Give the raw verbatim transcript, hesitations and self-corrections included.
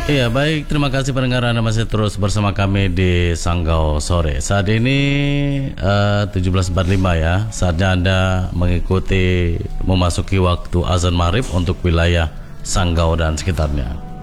Iya, baik, terima kasih pendengar, Anda masih terus bersama kami di Sanggau Sore. Saat ini uh, tujuh belas empat puluh lima ya, saatnya Anda mengikuti memasuki waktu azan maghrib untuk wilayah Sanggau dan sekitarnya.